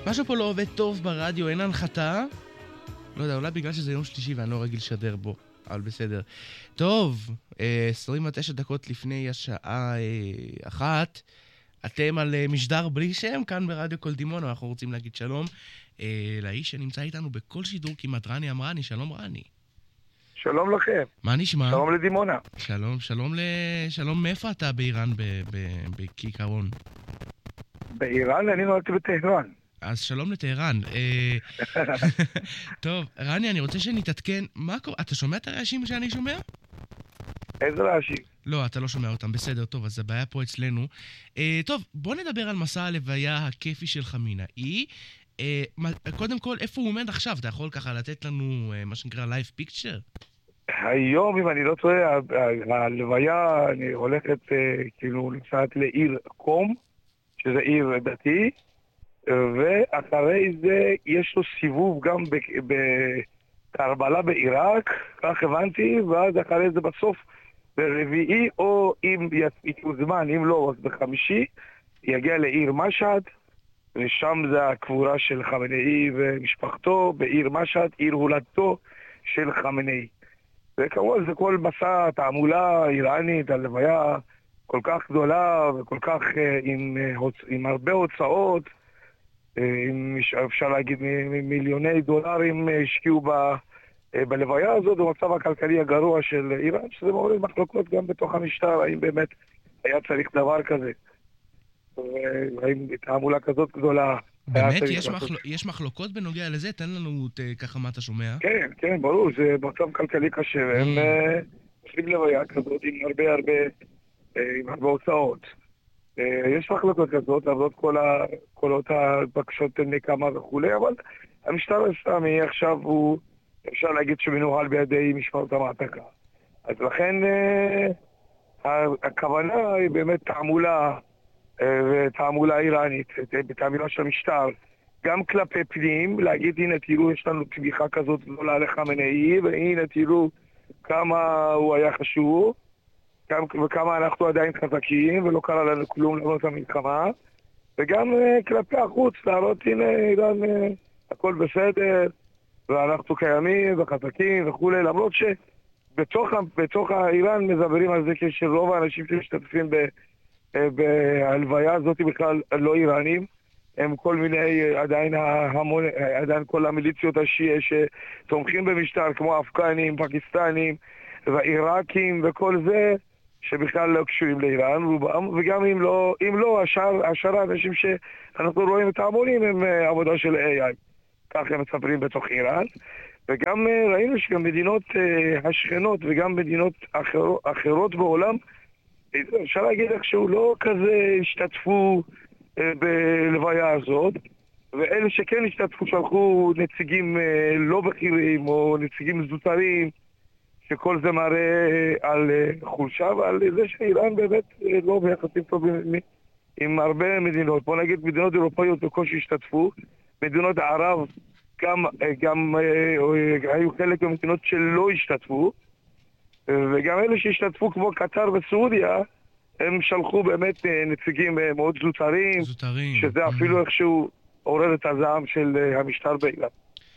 משהו פה לא עובד טוב ברדיו, אין הנחתה. לא יודע, אולי בגלל שזה יום שלישי ואני לא רגיל לשדר בו, אבל בסדר. טוב, 29 דקות לפני השעה 1, אתם על משדר בלי שם, כאן ברדיו קול דימונה. אנחנו רוצים להגיד שלום לאיש שנמצא איתנו בכל שידור כמעט, רני אמרני. שלום רני. שלום לכם. מה נשמע? שלום לדימונה. שלום, מאיפה אתה באיראן בכיכרון? באיראן? אני נולדתי בטהרן. אז שלום לטהרן. טוב, רני, אני רוצה שנתעדכן. מה קורה? אתה שומע את הרעשים שאני שומע? איזה רעשים? לא, אתה לא שומע אותם. בסדר, טוב, אז הבעיה פה אצלנו. טוב, בוא נדבר על מסע הלוויה הכיפי של חמינאי. קודם כל, איפה הוא עומד עכשיו? אתה יכול ככה לתת לנו מה שנקרא לייב פיקצ'ר? היום, אם אני לא טועה, הלוויה, אני הולכת כאילו נמצאת לעיר קום, שזה עיר דתי, ואחרי זה יש לו סיבוב גם בקרבלה בעיראק, כך הבנתי, ואז אחרי זה בסוף ברביעי, או אם יתוזמן, אם לא, אז בחמישי, יגיע לעיר משהד, ושם זה הקבורה של חמינאי ומשפחתו, בעיר משהד, עיר הולדתו של חמינאי. וכמובן זה כל מסע תעמולה איראנית, הלוויה כל כך גדולה וכל כך עם הרבה הוצאות, אפשר להגיד מיליוני דולרים השקיעו בלוויה הזאת, במצב הכלכלי הגרוע של איראן, שזה מעורר מחלוקות גם בתוך המשטר, האם באמת היה צריך דבר כזה, והאם תעמולה כזאת גדולה. באמת? יש מחלוקות בנוגע לזה? תן לנו ככה מה אתה שומע. כן, כן, ברור, זה מצב כלכלי קשה, והם עושים לוויה כזאת עם הרבה הוצאות. יש מחלוקות כזאת, לעבוד כל אותה בקשות נקמה וכולי, אבל המשטר האסלאמי עכשיו הוא, אפשר להגיד שמנוהל בידי משמרות המהפכה. אז לכן הכוונה היא באמת תעמולה, ותעמולה איראנית, בתעמולה של המשטר, גם כלפי פנים, להגיד הנה תראו יש לנו תמיכה כזאת גדולה לחמינאי, והנה תראו כמה הוא היה חשוב, וכמה אנחנו עדיין חזקים, ולא קרה לנו כלום למרות המלחמה, וגם כלפי החוץ, להראות הנה איראן הכל בסדר, ואנחנו קיימים וחזקים וכולי, למרות שבתוך איראן מדברים על זה כשרוב האנשים שמשתתפים בהלוויה הזאת בכלל לא איראנים, הם כל מיני, עדיין כל המיליציות השיעה שתומכים במשטר, כמו אפגנים, פקיסטנים ועיראקים וכל זה, שבכלל לא קשורים לאיראן, וגם אם לא, השאר האנשים שאנחנו רואים את ההמונים הם עבודה של AI, כך הם מספרים בתוך איראן, וגם ראינו שגם מדינות השכנות וגם מדינות אחרות בעולם, אפשר להגיד איכשהו לא כזה השתתפו בלוויה הזאת, ואלה שכן השתתפו שלחו נציגים לא בכירים או נציגים זוטרים, שכל זה מראה על חולשה ועל זה שאיראן באמת לא ביחסים טובים עם הרבה מדינות. בוא נגיד מדינות אירופאיות בקושי השתתפו, מדינות ערב גם היו חלק ממדינות שלא השתתפו, וגם אלה שהשתתפו כמו קטר וסעודיה, הם שלחו באמת נציגים מאוד זוטרים, שזה אפילו איכשהו עורר את הזעם של המשטר באיראן.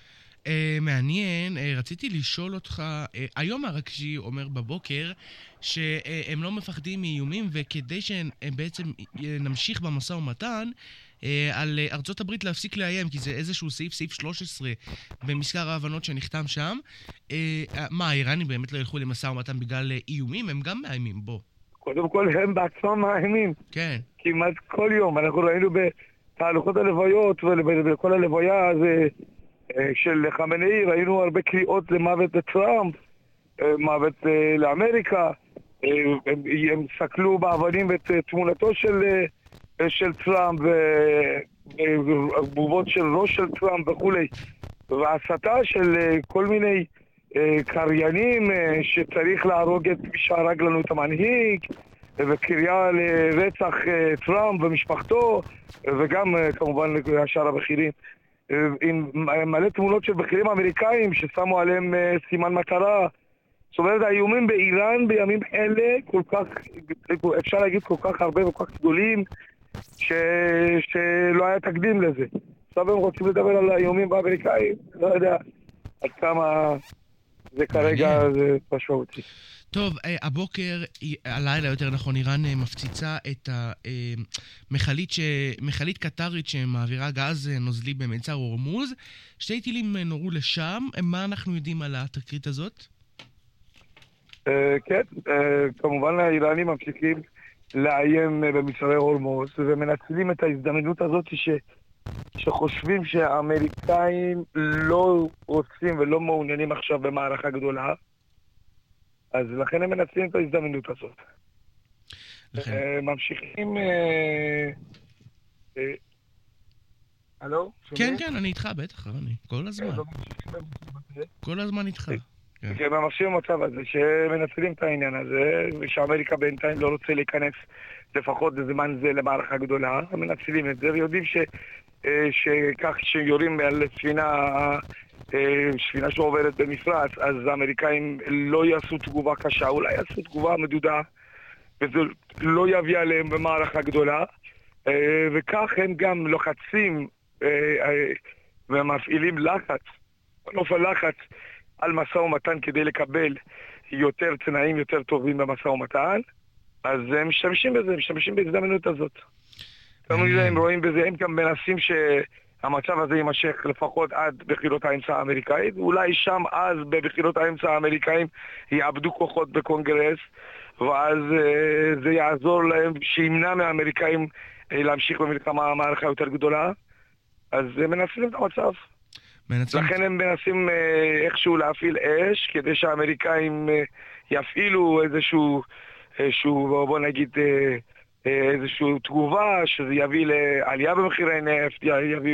מעניין, רציתי לשאול אותך, היום הרגשי אומר בבוקר שהם לא מפחדים מאיומים, וכדי שבעצם נמשיך במשא ומתן על ארצות הברית להפסיק לאיים, כי זה איזשהו סעיף 13 במזכר ההבנות שנחתם שם. מה, האיראנים באמת לא ילכו למשא ומתן בגלל איומים? הם גם מאיימים, בוא. קודם כל הם בעצמם מאיימים. כן. כמעט כל יום. אנחנו ראינו בתהלוכות הלוויות ובכל הלוויה הזה של חמינאי, ראינו הרבה קריאות למוות לטראמפ, מוות לאמריקה, הם סקלו באבנים את תמונתו של טראמפ ובובות של ראש של טראמפ וכולי, והסתה של כל מיני קריינים שצריך להרוג את מי שהרג לנו את המנהיג, וקריאה לרצח טראמפ ומשפחתו, וגם כמובן השאר הבכירים, עם מלא תמונות של בכירים אמריקאים ששמו עליהם סימן מטרה. זאת אומרת, האיומים באיראן בימים אלה כל כך, אפשר להגיד כל כך הרבה וכל כך גדולים, שלא היה תקדים לזה. זאת עכשיו הם רוצים לדבר על האיומים באמריקאים, לא יודע עד כמה זה כרגע זה משמעותי. טוב, הבוקר, הלילה יותר נכון, איראן מפציצה את מכלית קטרית שמעבירה גז נוזלי במצר הורמוז. 2 טילים נורו לשם. מה אנחנו יודעים על התקרית הזאת? כן, כמובן האיראנים ממשיכים לאיים במצרי הורמוז ומנצלים את ההזדמנות הזאת שחושבים שהאמריקאים לא רוצים ולא מעוניינים עכשיו במערכה גדולה, אז לכן הם מנצלים את ההזדמנות הזאת. ממשיכים... הלו? כן, כן, אני איתך, בטח, אני כל הזמן. כל הזמן איתך. כן, ממשיכים במצב הזה, שמנצלים את העניין הזה, ושאמריקה בינתיים לא רוצה להיכנס לפחות בזמן זה למערכה גדולה, הם מנצלים את זה, ויודעים שכך שיורים על ספינה שעוברת במפרץ, אז האמריקאים לא יעשו תגובה קשה, אולי יעשו תגובה מדודה, וזה לא יביא עליהם במערכה גדולה, וכך הם גם לוחצים ומפעילים לחץ, לחץ על משא ומתן כדי לקבל יותר תנאים יותר טובים במשא ומתן, אז הם משתמשים בזה, משתמשים בהזדמנות הזאת. כמובן הם רואים בזה, הם גם מנסים שהמצב הזה יימשך לפחות עד בחירות האמצע האמריקאית, ואולי שם אז בבחירות האמצע האמריקאים יאבדו כוחות בקונגרס, ואז זה יעזור להם, שימנע מהאמריקאים להמשיך במלחמה מערכה יותר גדולה, אז הם מנסים את המצב. לכן הם מנסים איכשהו להפעיל אש, כדי שהאמריקאים יפעילו איזשהו, בוא נגיד, איזשהו תגובה, שזה יביא לעלייה במחירי נפט, יביא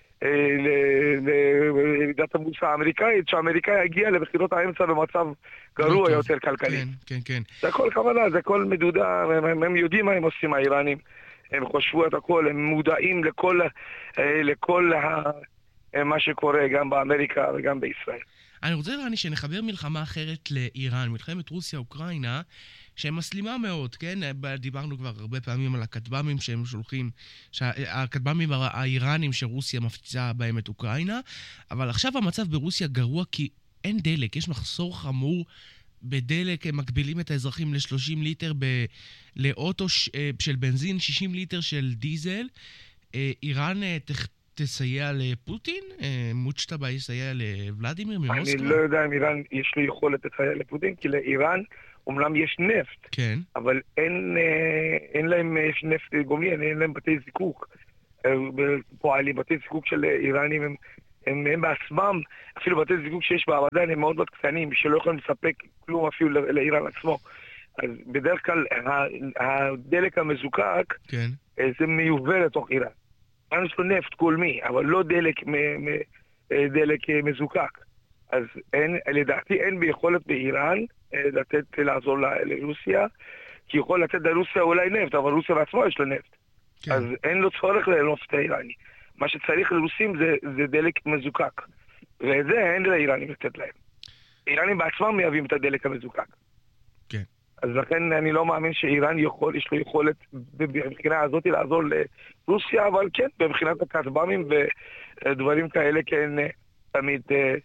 לירידת הבורסה האמריקאית, שהאמריקאי יגיע לבחירות האמצע במצב גרוע יותר כלכלי. כן, כן, כן. זה הכל כוונה, זה הכל מדודה, הם יודעים מה הם עושים האיראנים, הם חושבו את הכל, הם מודעים לכל מה שקורה גם באמריקה וגם בישראל. אני רוצה להראה שנחבר מלחמה אחרת לאיראן, מלחמת רוסיה-אוקראינה, שמסלימה מאוד, כן? דיברנו כבר הרבה פעמים על הכטב"מים שהם שולחים, הכטב"מים האיראנים שרוסיה מפציצה בהם את אוקראינה, אבל עכשיו המצב ברוסיה גרוע כי אין דלק, יש מחסור חמור בדלק, הם מגבילים את האזרחים ל-30 ליטר לאוטו של בנזין, 60 ליטר של דיזל. איראן תסייע לפוטין? מוצ'טבה יסייע לוולדימיר ממוסקבה? אני לא יודע אם איראן יש לו יכולת לסייע לפוטין, כי לאיראן אומנם יש נפט, כן. אבל אין להם נפט גומי, אין להם בתי זיקוק. פועלים, בתי זיקוק של איראנים הם בעצמם, אפילו בתי זיקוק שיש בעבדן הם מאוד מאוד קטנים, שלא יכולים לספק כלום אפילו לאיראן עצמו. אז בדרך כלל הדלק המזוקק, כן. זה מיובא לתוך איראן. יש לו נפט גולמי, אבל לא דלק מזוקק. אז לדעתי אין ביכולת באיראן לעזור לרוסיה, כי יכול לתת לרוסיה אולי נפט, אבל רוסיה בעצמו יש לה נפט. כן. אז אין לו צורך לנפט האיראני. מה שצריך לרוסים זה דלק מזוקק. ואת זה אין לאיראנים לתת להם. איראנים בעצמם מייבאים את הדלק המזוקק. כן. אז לכן אני לא מאמין שאיראן יש לו יכולת בבחינה הזאת לעזור לרוסיה, אבל כן, בבחינת הכטב"מים ודברים כאלה כן תמיד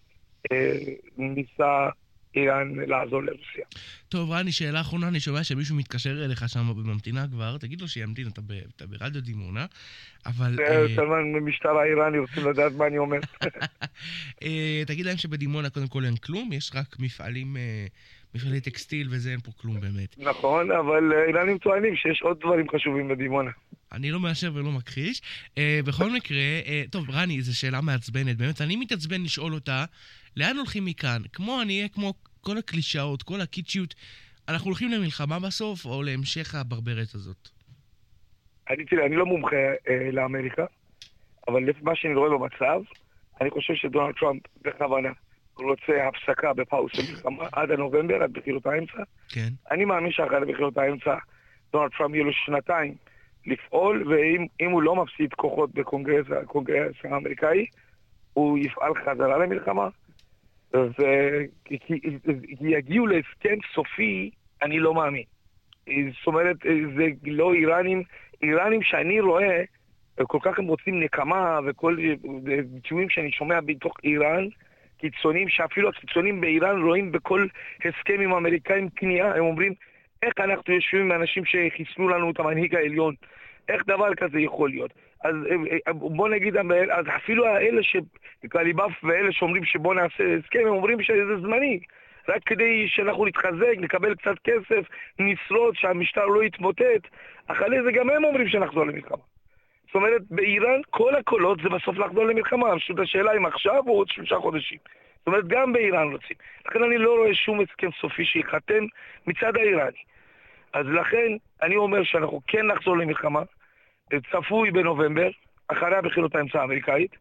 ניסה איראן לעזור לרוסיה. טוב, רני, שאלה אחרונה, אני שומע שמישהו מתקשר אליך שם בממתינה כבר, תגיד לו שימתין, אתה ברדיו דימונה, אבל... משטר האיראני רוצים לדעת מה אני אומר. תגיד להם שבדימונה קודם כל אין כלום, יש רק מפעלי טקסטיל וזה, אין פה כלום באמת. נכון, אבל איראנים טוענים שיש עוד דברים חשובים בדימונה. אני לא מאשר ולא מכחיש. בכל מקרה, טוב, רני, זו שאלה מעצבנת, באמת, אני מתעצבן לשאול אותה, לאן הולכים מכאן? כמו כל הקלישאות, כל הקיצ'יות, אנחנו הולכים למלחמה בסוף, או להמשך הברברת הזאת? אני לא מומחה לאמריקה, אבל לפי מה שאני רואה במצב, אני חושב שדונלד טראמפ בכוונה רוצה הפסקה בפאוס המלחמה עד הנובמבר, עד בחירות האמצע. כן. אני מאמין שאחרי בחירות האמצע, דונלד טראמפ יהיה לו 2 לפעול, ואם הוא לא מפסיד כוחות בקונגרס האמריקאי, הוא יפעל חזרה למלחמה, כי יגיעו להסכם סופי, אני לא מאמין. זאת אומרת, זה לא איראנים שאני רואה, כל כך הם רוצים נקמה, וכל ביטויים שאני שומע בתוך איראן, קיצונים, שאפילו הקיצונים באיראן רואים בכל הסכם עם האמריקאים כניעה, הם אומרים, איך אנחנו יושבים עם אנשים שחיסלו לנו את המנהיג העליון? איך דבר כזה יכול להיות? אז בוא נגיד, אז אפילו האלה שקליבאף ואלה שאומרים שבוא נעשה הסכם, הם אומרים שזה זמני. רק כדי שאנחנו נתחזק, נקבל קצת כסף, נשרוד, שהמשטר לא יתמוטט. אחרי זה גם הם אומרים שנחזור למלחמה. זאת אומרת, באיראן כל הקולות זה בסוף לחזור למלחמה. פשוט השאלה אם עכשיו או עוד 3 חודשים. זאת אומרת, גם באיראן רוצים. לכן אני לא רואה שום הסכם סופי שיחתם מצד האיראני. אז לכן אני אומר שאנחנו כן נחזור למלחמה, צפוי בנובמבר, אחרי הבחירות האמצע האמריקאית,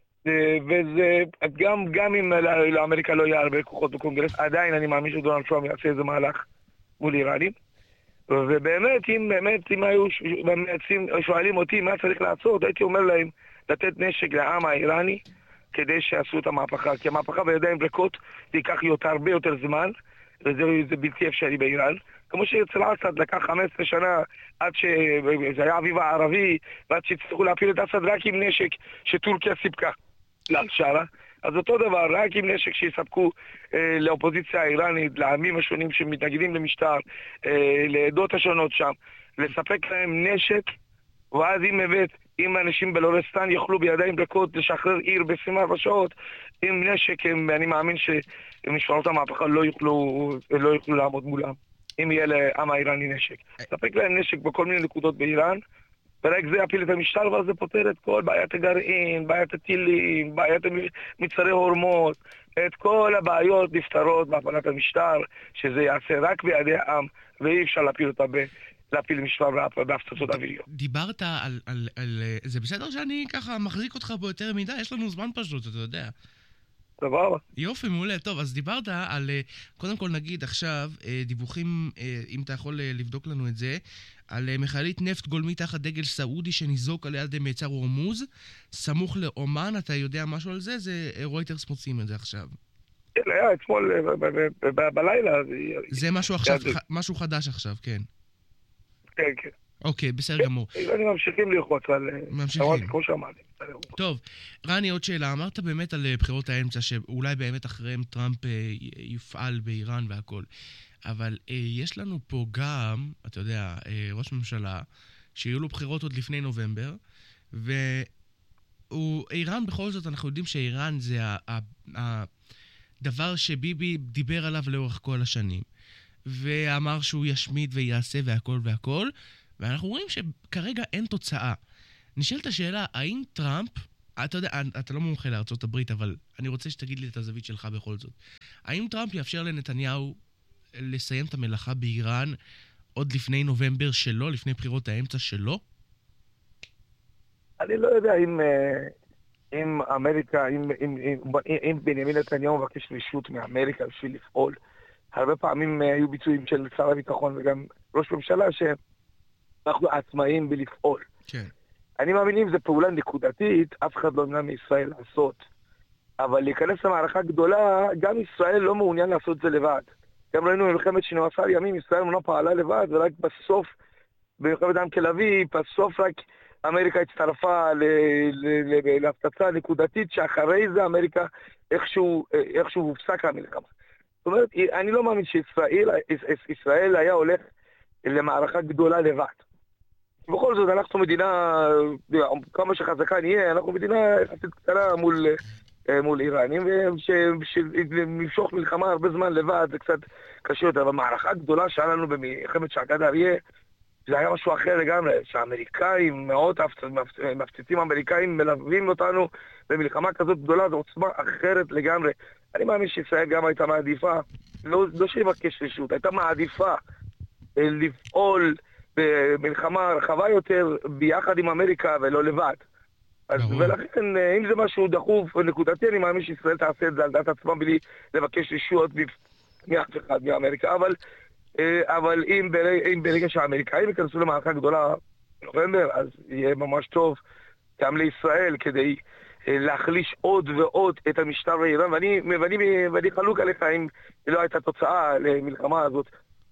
וזה גם אם לאמריקה לא יהיה הרבה כוחות בקונגרס, עדיין אני מאמין שדונלד טראמפ יעשה איזה מהלך מול איראנים. ובאמת, אם היו שואלים אותי מה צריך לעשות, הייתי אומר להם לתת נשק לעם האיראני כדי שיעשו את המהפכה. כי המהפכה בידיים ריקות זה ייקח הרבה יותר זמן, וזה בלתי אפשרי באיראן. כמו שאצל אסד לקח 15 שנה עד שזה היה אביב הערבי, ועד שהצליחו להפיל את אסד רק עם נשק שטורקיה סיפקה לאל-שרה. אז אותו דבר, רק עם נשק שיספקו לאופוזיציה האיראנית, לעמים השונים שמתנגדים למשטר, לעדות השונות שם, לספק להם נשק, ואז אם אנשים בלורסטן יוכלו בידיים ריקות לשחרר עיר ב-24 שעות, עם נשק, אני מאמין שמשמרות המהפכה לא יוכלו לעמוד מולם. אם יהיה לעם האיראני נשק. ספק להם נשק בכל מיני נקודות באיראן, ורק זה יפיל את המשטר, ואז זה פותר את כל בעיית הגרעין, בעיית הטילים, בעיית מצרי הורמות, את כל הבעיות נפתרות בהפעלת המשטר, שזה יעשה רק בידי העם, ואי אפשר להפיל משטר בהפצצות אוויריות. דיברת על... זה בסדר שאני ככה מחזיק אותך בו יותר מדי? יש לנו זמן פשוט, אתה יודע. דבר. יופי, מעולה. טוב, אז דיברת על, קודם כל נגיד עכשיו, דיווחים, אם אתה יכול לבדוק לנו את זה, על מכלית נפט גולמי תחת דגל סעודי שניזוק על יד מצר הורמוז, סמוך לאומן. אתה יודע משהו על זה? זה רויטרס מוצאים את זה עכשיו. כן, היה אתמול בלילה. זה משהו חדש עכשיו, כן. כן, כן. אוקיי, בסדר גמור. אני ממשיכים ללחוץ על... ממשיכים. כמו שאמרתי. טוב, רני, עוד שאלה. אמרת באמת על בחירות האמצע, שאולי באמת אחריהם טראמפ יפעל באיראן והכל. אבל יש לנו פה גם, אתה יודע, ראש ממשלה, שיהיו לו בחירות עוד לפני נובמבר, ואיראן, בכל זאת, אנחנו יודעים שאיראן זה הדבר שביבי דיבר עליו לאורך כל השנים. ואמר שהוא ישמיד ויעשה והכל, ואנחנו רואים שכרגע אין תוצאה. נשאלת השאלה, האם טראמפ, אתה יודע, אתה לא מומחה לארצות הברית, אבל אני רוצה שתגיד לי את הזווית שלך בכל זאת. האם טראמפ יאפשר לנתניהו לסיים את המלאכה באיראן עוד לפני נובמבר שלו, לפני בחירות האמצע שלו? אני לא יודע אם אמריקה, אם בנימין נתניהו מבקש רשות מאמריקה בשביל לפעול. הרבה פעמים היו ביצועים של שר הביטחון וגם ראש ממשלה שאנחנו עצמאים בלפעול. כן. אני מאמין אם זו פעולה נקודתית, אף אחד לא מנע מישראל לעשות. אבל להיכנס למערכה גדולה, גם ישראל לא מעוניין לעשות זה לבד. גם ראינו במלחמת 12 ימים, ישראל לא פעלה לבד, ורק בסוף, במלחמת ים תל אביב, בסוף רק אמריקה הצטרפה להפצצה נקודתית, שאחרי זה אמריקה איכשהו הופסק המלחמה. זאת אומרת, אני לא מאמין שישראל היה הולך למערכה גדולה לבד. בכל זאת, אנחנו מדינה, כמה שחזקה נהיה, אנחנו מדינה יחסית קטנה מול איראנים, ושמשוך מלחמה הרבה זמן לבד, זה קצת קשה יותר. אבל מערכה גדולה שהיה לנו במלחמת שג"ד אריה, זה היה משהו אחר לגמרי, שהאמריקאים, מאות מפציצים אמריקאים מלווים אותנו במלחמה כזאת גדולה, זו עוצמה אחרת לגמרי. אני מאמין שישראל גם הייתה מעדיפה, לא שיבקש רשות, הייתה מעדיפה לפעול במלחמה רחבה יותר ביחד עם אמריקה ולא לבד. ולכן, אם זה משהו דחוף ונקודתי, אני מאמין שישראל תעשה את זה על דעת עצמה בלי לבקש רשות מאף אחד מאמריקה, אבל אם ברגע שהאמריקאים ייכנסו למערכה גדולה בנובמבר, אז יהיה ממש טוב גם לישראל כדי להחליש עוד ועוד את המשטר באיראן, ואני חלוק עליך אם לא הייתה תוצאה למלחמה הזאת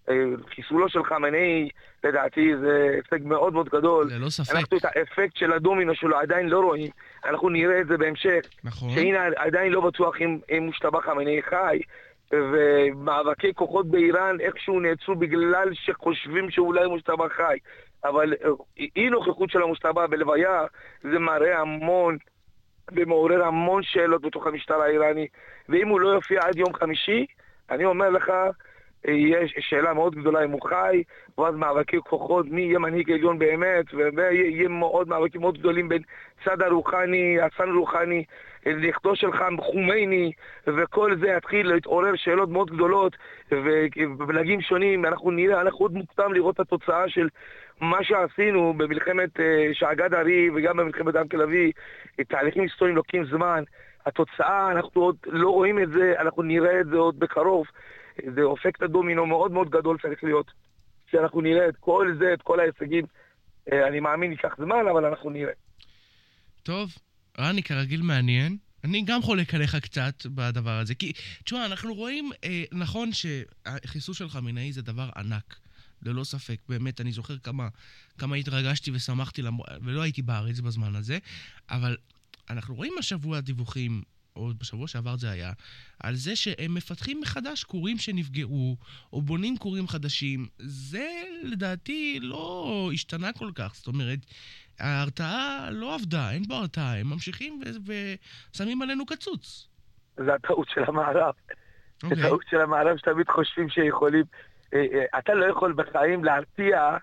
חיסולו של חמינאי, לדעתי, זה הישג מאוד מאוד גדול. ללא ספק. אנחנו את האפקט של הדומינו שלו עדיין לא רואים. אנחנו נראה את זה בהמשך. נכון. שהנה עדיין לא בטוח אם מושתבח חמינאי חי, ומאבקי כוחות באיראן איכשהו נעצרו בגלל שחושבים שאולי מושתבח חי. אבל אי נוכחות של המושתבח בלוויה, זה מראה המון ומעורר המון שאלות בתוך המשטר האיראני. ואם הוא לא יופיע עד יום חמישי, אני אומר לך, יש שאלה מאוד גדולה אם הוא חי, ואז מאבקי כוחות, מי יהיה מנהיג עליון באמת, ויהיה מאוד מאבקים מאוד גדולים בין צד הרוחני, הסן רוחני, לכתו של חומייני, וכל זה יתחיל להתעורר שאלות מאוד גדולות, ובלגים שונים. אנחנו נראה, אנחנו עוד מוקדם לראות את התוצאה של מה שעשינו במלחמת שעגד הרי, וגם במלחמת עם תל אביב. תהליכים היסטוריים לוקחים זמן. התוצאה, אנחנו עוד לא רואים את זה, אנחנו נראה את זה עוד בקרוב. זה אפקט הדומינו מאוד מאוד גדול צריך להיות. שאנחנו נראה את כל זה, את כל ההישגים. אני מאמין ייקח זמן, אבל אנחנו נראה. טוב, רני, כרגיל מעניין. אני גם חולק עליך קצת בדבר הזה. כי, תשמע, אנחנו רואים, נכון שהחיסול של חמינאי זה דבר ענק. ללא ספק, באמת, אני זוכר כמה התרגשתי ושמחתי, ולא הייתי בארץ בזמן הזה, אבל אנחנו רואים השבוע דיווחים, או בשבוע שעבר זה היה, על זה שהם מפתחים מחדש קורים שנפגעו, או בונים קורים חדשים. זה לדעתי לא השתנה כל כך, זאת אומרת, ההרתעה לא עבדה, אין בו הרתעה, הם ממשיכים ושמים עלינו קצוץ. זה הטעות של המערב. זה טעות של המערב שתמיד חושבים שיכולים. אתה לא יכול בחיים להרתיע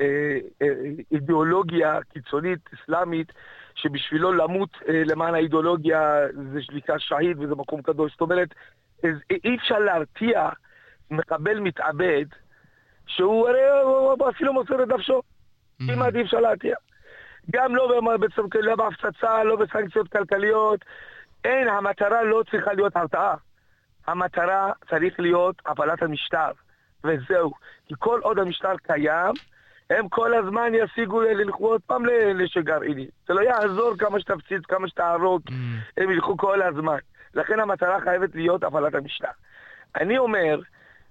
אידיאולוגיה קיצונית, אסלאמית, שבשבילו למות למען האידיאולוגיה זה נקרא שהיד וזה מקום קדוש. זאת אומרת, אי אפשר להרתיע מחבל מתאבד שהוא הרי אפילו מוסר את נפשו. כמעט אי אפשר להרתיע. גם לא בהפצצה, לא בסנקציות כלכליות. אין, המטרה לא צריכה להיות הרתעה. המטרה צריך להיות הפלת המשטר. וזהו. כי כל עוד המשטר קיים, הם כל הזמן ישיגו ללכו עוד פעם לנשק גרעיני. זה לא יעזור כמה שתפציץ, כמה שתהרוג, הם ילכו כל הזמן. לכן המטרה חייבת להיות הפעלת המשטר. אני אומר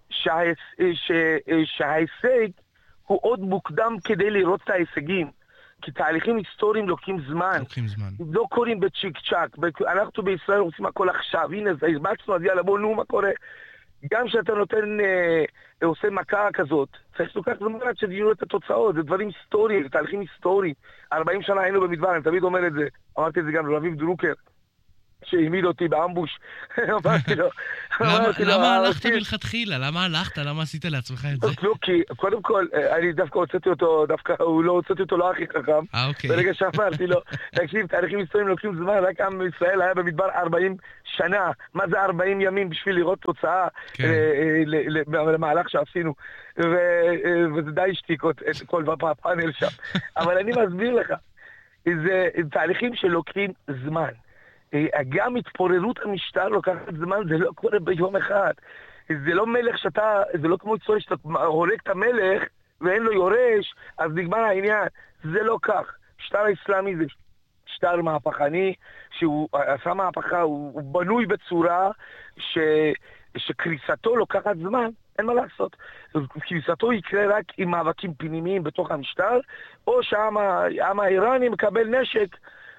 שההישג הוא עוד מוקדם כדי לראות את ההישגים. כי תהליכים היסטוריים לוקחים זמן. לא קוראים בצ'יק צ'אק. אנחנו בישראל רוצים הכל עכשיו. הנה, הזבצנו, אז יאללה, בוא, נו, מה קורה? גם שאתה נותן, עושה מכה כזאת, צריך לוקח זמן עד שתראו את התוצאות, זה דברים היסטוריים, זה תהליכים היסטוריים. 40 שנה היינו במדבר, אני תמיד אומר את זה, אמרתי את זה גם לרביב דרוקר, שהעמיד אותי באמבוש. אמרתי לו... למה הלכת מלכתחילה? למה הלכת? למה עשית לעצמך את זה? לא, כי קודם כל, אני דווקא הוצאתי אותו, הוא לא הוצאתי אותו לא הכי חכם. ברגע שאמרתי לו, תקשיב, תהליכים היסטוריים לוקחים זמן, רק עם ישראל היה במדבר 40 שנה. מה זה 40 ימים בשביל לראות תוצאה למהלך שעשינו? וזה די השתיק את כל הפאנל שם. אבל אני מסביר לך, זה תהליכים שלוקחים זמן. גם התפוררות המשטר לוקחת זמן, זה לא קורה ביום אחד. זה לא מלך שאתה, זה לא כמו היסטוריה שאתה הורג את המלך ואין לו יורש, אז נגמר העניין. זה לא כך. משטר האסלאמי זה משטר מהפכני, שהוא עשה מהפכה, הוא בנוי בצורה שקריסתו לוקחת זמן, אין מה לעשות. קריסתו יקרה רק עם מאבקים פנימיים בתוך המשטר, או שהעם האיראני מקבל נשק,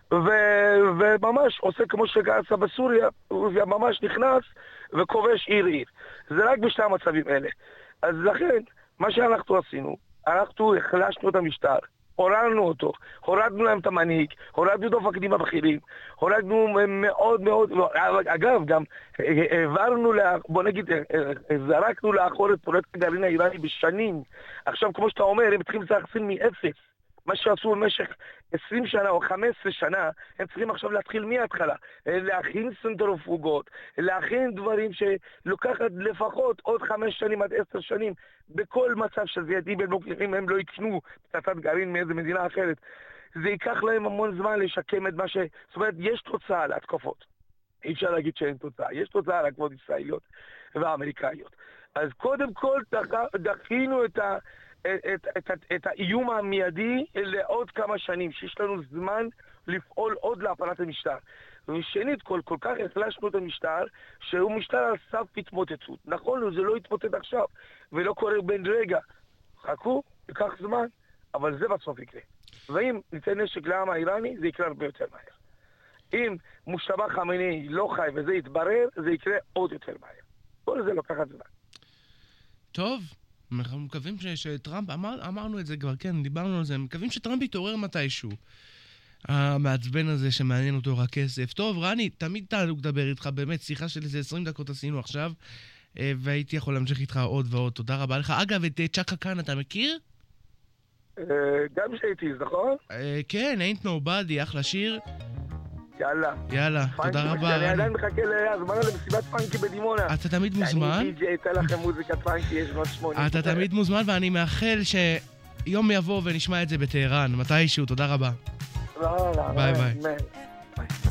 וממש עושה כמו שגעשה בסוריה, וממש נכנס וכובש עיר. זה רק בשתי המצבים האלה. אז לכן, מה שאנחנו עשינו, אנחנו החלשנו את המשטר, הורדנו אותו, הורדנו להם את המנהיג, הורדנו את המפקדים הבכירים, הורדנו מאוד מאוד, אגב, גם העברנו, בוא נגיד, זרקנו לאחור את פרויקט הגרעין האיראני בשנים. עכשיו, כמו שאתה אומר, הם צריכים להחזיר מאפס. מה שעשו במשך 20 שנה או 15 שנה, הם צריכים עכשיו להתחיל מההתחלה. להכין סנטריפוגות, להכין דברים שלוקחת לפחות עוד 5 שנים עד 10 שנים. בכל מצב שזה ידעים אם הם לא יקנו פצצת גרעין מאיזה מדינה אחרת. זה ייקח להם המון זמן לשקם את מה ש... זאת אומרת, יש תוצאה להתקפות. אי אפשר להגיד שאין תוצאה. יש תוצאה להתקפות ישראליות והאמריקאיות. אז קודם כל דחינו את האיום המיידי לעוד כמה שנים, שיש לנו זמן לפעול עוד להפלת המשטר. ושנית, כל כך החלשנו את המשטר, שהוא משטר על סף התמוטטות. נכון, זה לא יתמוטט עכשיו, ולא קורה בין רגע. חכו, ייקח זמן, אבל זה בסוף יקרה. ואם ניתן נשק לעם האיראני, זה יקרה הרבה יותר מהר. אם מושתבא חמינאי לא חי וזה יתברר, זה יקרה עוד יותר מהר. כל זה לוקחת זמן. טוב, אנחנו מקווים שטראמפ, אמרנו את זה כבר, כן, דיברנו על זה, מקווים שטראמפ יתעורר מתישהו. המעצבן הזה שמעניין אותו רק כסף. טוב, רני, תמיד תענוג לדבר איתך, באמת, שיחה של איזה 20 דקות עשינו עכשיו, והייתי יכול להמשיך איתך עוד ועוד. תודה רבה לך. אגב, את צ'קה קאן אתה מכיר? גם שהייתי, נכון? כן, Ain't Nobody, אחלה שיר. יאללה, תודה רבה. אני עדיין מחכה להזמנה למסיבת פאנקי בדימונה. אתה תמיד מוזמן. אני די.ג'יי, אתן לכם מוזיקת פאנקי, יש עוד 80. אתה תמיד מוזמן, ואני מאחל שיום יבוא ונשמע את זה בטהרן, מתישהו. תודה רבה. ביי ביי.